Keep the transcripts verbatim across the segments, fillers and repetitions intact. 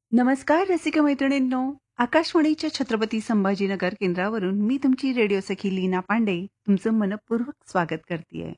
नमस्कार रसिक मैत्रिणींनो. आकाशवाणीच्या छत्रपती संभाजीनगर केंद्रावरून मी तुमची रेडिओ सखी लीना पांडे तुमचं मनपूर्वक स्वागत करते.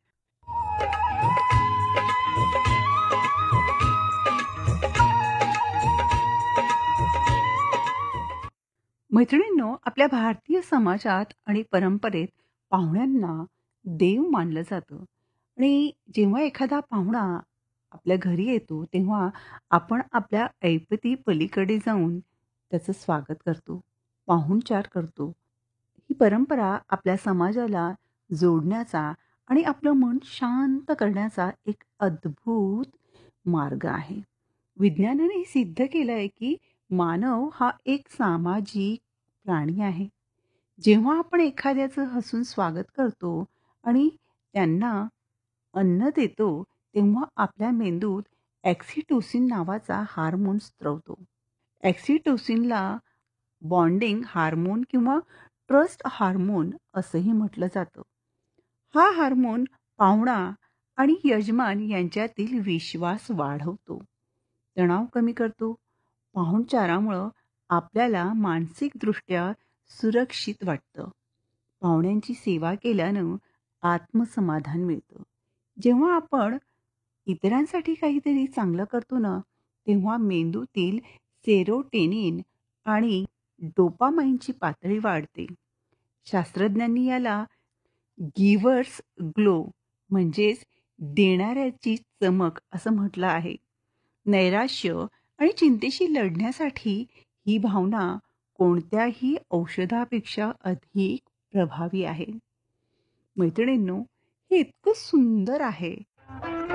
मैत्रिणींनो, आपल्या भारतीय समाजात आणि परंपरेत पाहुण्यांना देव मानलं जातं आणि जेव्हा एखादा पाहुणा आपल्या घरी येतो तेव्हा आपण आपल्या ऐपती पलीकडे जाऊन त्याचं स्वागत करतो, पाहुणचार करतो. ही परंपरा आपल्या समाजाला जोडण्याचा आणि आपलं मन शांत करण्याचा एक अद्भुत मार्ग आहे. विज्ञानाने सिद्ध केलं आहे की मानव हा एक सामाजिक प्राणी आहे. जेव्हा आपण एखाद्याचं हसून स्वागत करतो आणि त्यांना अन्न देतो तेव्हा आपल्या मेंदूत ऑक्सिटोसिन नावाचा हार्मोन स्त्रवतो. ऑक्सिटोसिनला बॉन्डिंग हार्मोन किंवा ट्रस्ट हार्मोन असंही म्हटलं जातं. हा हार्मोन पाहुणा आणि यजमान यांच्यातील विश्वास वाढवतो, तणाव कमी करतो. पाहुणचारामुळं आपल्याला मानसिकदृष्ट्या सुरक्षित वाटतं. पाहुण्यांची सेवा केल्यानं आत्मसमाधान मिळतं. जेव्हा आपण इतरांसाठी काहीतरी चांगलं करतो ना, तेव्हा मेंदूतील सेरोटोनिन आणि डोपामाइनची पातळी वाढते. शास्त्रज्ञांनी याला गिव्हर्स ग्लो म्हणजेच देणाऱ्याची चमक असं म्हटलं आहे. नैराश्य आणि चिंतेशी लढण्यासाठी ही भावना कोणत्याही औषधापेक्षा अधिक प्रभावी आहे. मैत्रिणींनो, हे इतकं सुंदर आहे